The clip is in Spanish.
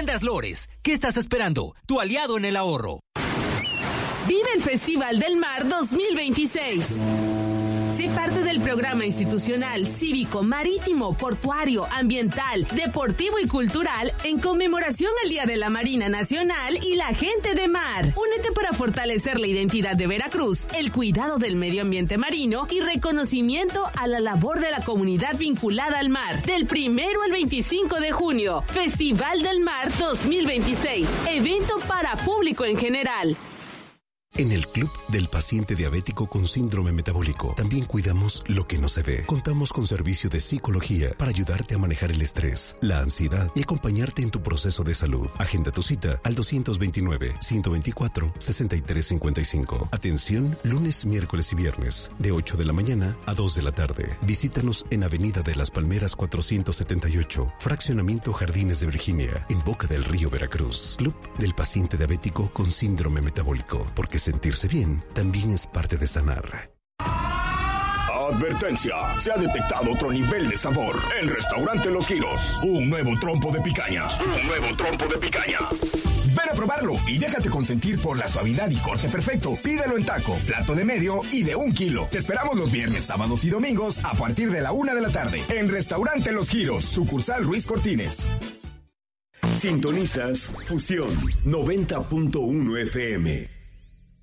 Tiendas Lores. ¿Qué estás esperando? Tu aliado en el ahorro. Vive el Festival del Mar 2026. Sé parte del programa institucional, cívico, marítimo, portuario, ambiental, deportivo y cultural en conmemoración al Día de la Marina Nacional y la Gente de Mar. Únete para fortalecer la identidad de Veracruz, el cuidado del medio ambiente marino y reconocimiento a la labor de la comunidad vinculada al mar. Del 1 al 25 de junio, Festival del Mar 2026. Evento para público en general. En el Club del Paciente Diabético con Síndrome Metabólico también cuidamos lo que no se ve. Contamos con servicio de psicología para ayudarte a manejar el estrés, la ansiedad y acompañarte en tu proceso de salud. Agenda tu cita al 229-124-6355. Atención lunes, miércoles y viernes de 8 de la mañana a 2 de la tarde. Visítanos en Avenida de las Palmeras 478, Fraccionamiento Jardines de Virginia, en Boca del Río, Veracruz. Club del Paciente Diabético con Síndrome Metabólico, porque sentirse bien también es parte de sanar. Advertencia, se ha detectado otro nivel de sabor en Restaurante Los Giros. Un nuevo trompo de picaña. Ven a probarlo y déjate consentir por la suavidad y corte perfecto. Pídelo en taco, plato de medio y de 1 kilo. Te esperamos los viernes, sábados y domingos a partir de la 1 de la tarde en Restaurante Los Giros, sucursal Ruiz Cortines. Sintonizas Fusión 90.1 FM.